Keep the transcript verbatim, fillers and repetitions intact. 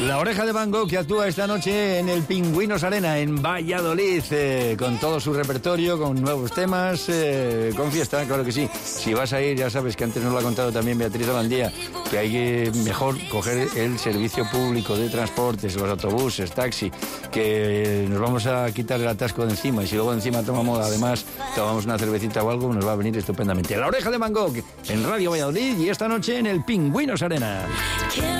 La Oreja de Van Gogh, que actúa esta noche en el Pingüinos Arena, en Valladolid, eh, con todo su repertorio, con nuevos temas, eh, con fiesta, claro que sí. Si vas a ir, ya sabes que antes nos lo ha contado también Beatriz Alandía, que hay que mejor coger el servicio público de transportes, los autobuses, taxi, que nos vamos a quitar el atasco de encima, y si luego encima tomamos, además, tomamos una cervecita o algo, nos va a venir estupendamente. La Oreja de Van Gogh, en Radio Valladolid, y esta noche en el Pingüinos Arena.